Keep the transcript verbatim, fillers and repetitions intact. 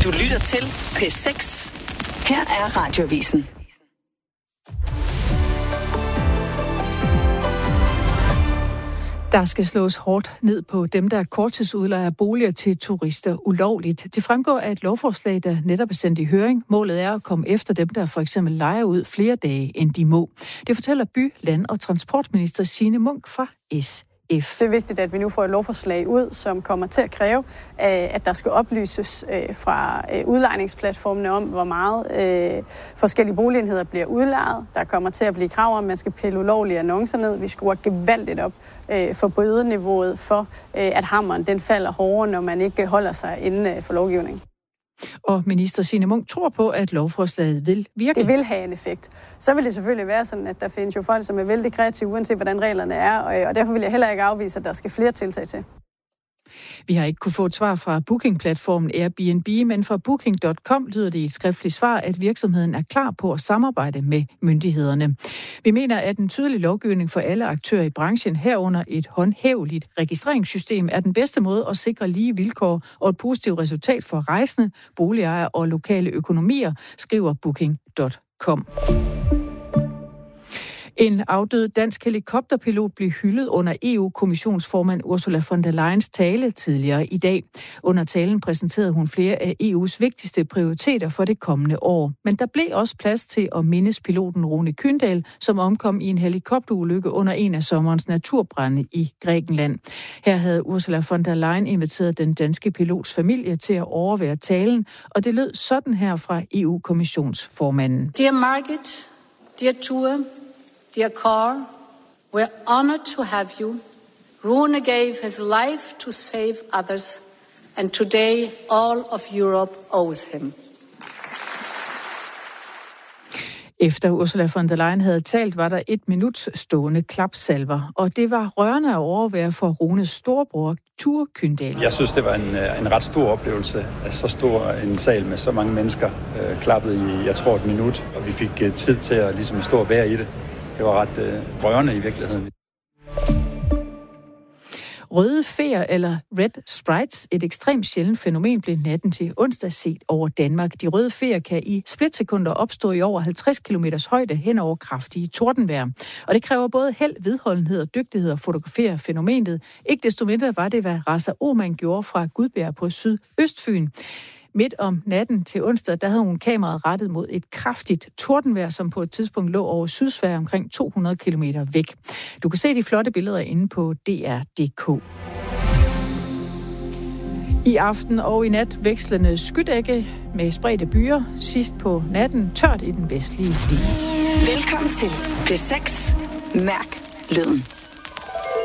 Du lytter til P seks. Her er Radioavisen. Der skal slås hårdt ned på dem, der korttidsudlejer boliger til turister ulovligt. Det fremgår af et lovforslag, der netop er sendt i høring. Målet er at komme efter dem, der for eksempel lejer ud flere dage, end de må. Det fortæller by-, land- og transportminister Signe Munk fra S F. Det er vigtigt, at vi nu får et lovforslag ud, som kommer til at kræve, at der skal oplyses fra udlejningsplatformene om, hvor meget forskellige boligenheder bliver udlejet. Der kommer til at blive krav om, at man skal pille ulovlige annoncer ned. Vi skruer gevaldigt op for bødeniveauet for, at hammeren den falder hårdere, når man ikke holder sig inden for lovgivningen. Og minister Signe Munk tror på, at lovforslaget vil virke. Det vil have en effekt. Så vil det selvfølgelig være sådan, at der findes jo folk, som er vældig kreative, uanset hvordan reglerne er, og derfor vil jeg heller ikke afvise, at der skal flere tiltag til. Vi har ikke kunne få et svar fra booking-platformen Airbnb, men fra booking punktum com lyder det i et skriftligt svar, at virksomheden er klar på at samarbejde med myndighederne. Vi mener, at en tydelig lovgivning for alle aktører i branchen, herunder et håndhæveligt registreringssystem, er den bedste måde at sikre lige vilkår og et positivt resultat for rejsende, boligejere og lokale økonomier, skriver booking punktum com. En afdød dansk helikopterpilot blev hyldet under E U-kommissionsformand Ursula von der Leyens tale tidligere i dag. Under talen præsenterede hun flere af E U's vigtigste prioriteter for det kommende år. Men der blev også plads til at mindes piloten Rune Kyndal, som omkom i en helikopterulykke under en af sommerens naturbrande i Grækenland. Her havde Ursula von der Leyen inviteret den danske pilots familie til at overvære talen, og det lød sådan her fra E U-kommissionsformanden. Dear Margit, dear Ture, dear Carl, we're honored to have you. Rune gave his life to save others, and today all of Europe owes him. Efter Ursula von der Leyen havde talt, var der et minuts stående klapsalver, og det var rørende at overvære for Runes storebror, Ture Kyndal. Jeg synes, det var en, en ret stor oplevelse, at så stor en sal med så mange mennesker øh, klappede i, jeg tror, et minut, og vi fik øh, tid til at ligesom stå og være i det. Det var ret øh, rørende i virkeligheden. Røde feer eller red sprites, et ekstremt sjældent fænomen, blev natten til onsdag set over Danmark. De røde feer kan i splitsekunder opstå i over halvtreds kilometers højde hen over kraftige tordenvejr. Og det kræver både held, vedholdenhed og dygtighed at fotografere fænomenet. Ikke desto mindre var det, hvad Rasa Oman gjorde fra Gudbjerg på Sydøstfyn. Midt om natten til onsdag, der havde hun kameraet rettet mod et kraftigt tordenvejr, som på et tidspunkt lå over Sydsverige omkring to hundrede kilometer væk. Du kan se de flotte billeder inde på D R punktum d k. I aften og i nat vekslende skydække med spredte byer. Sidst på natten tørt i den vestlige del. Velkommen til P seks. Mærk lyden.